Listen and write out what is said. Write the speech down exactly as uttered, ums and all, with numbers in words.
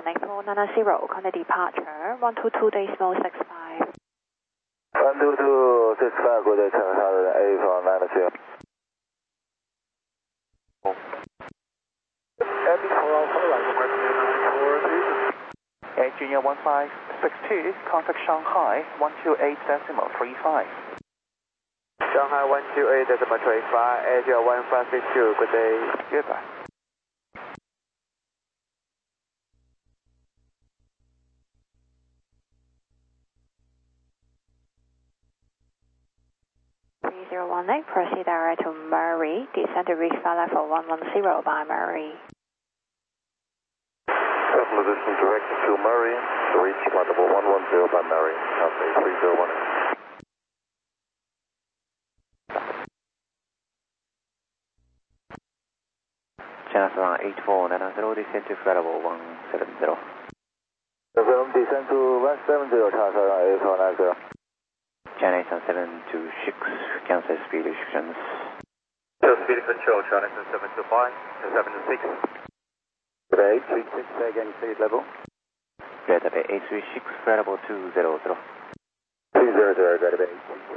eight four nine zero, contact departure one two two decimal six five. one two two six five, good day, Channel eight four nine zero. Happy for Alpha, runway nine four three. Air Junior one five six two, contact Shanghai one two eight decimal three five. Shanghai one two eight decimal three five, Air Junior one five six two, good day. Goodbye. three zero one eight, proceed direct to Murray, descend to reach flight level one one zero by Murray. Position direct to Murray, to reach flight level one one zero by Murray, Alpha three zero one eight. Channel eight four nine zero, descend to flight level one seven zero. Confirm descend to one seven zero, Channel eight four nine zero. Channel seven two six, cancel speed restrictions. Speed control, Channel seven two five, seven six. Good day, three six, again, speed level. Delta Bay eight three six, flight level two zero zero. two zero zero, Delta Bay.